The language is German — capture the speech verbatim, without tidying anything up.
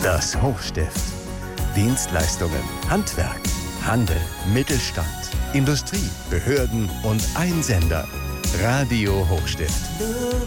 Das Hochstift. Dienstleistungen, Handwerk, Handel, Mittelstand, Industrie, Behörden und ein Sender. Radio Hochstift.